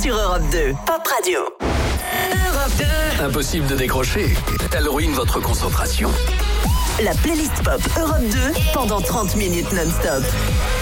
sur Europe 2. Pop Radio. Europe 2. Impossible de décrocher. Elle ruine votre concentration. La playlist Pop Europe 2 pendant 30 minutes non-stop.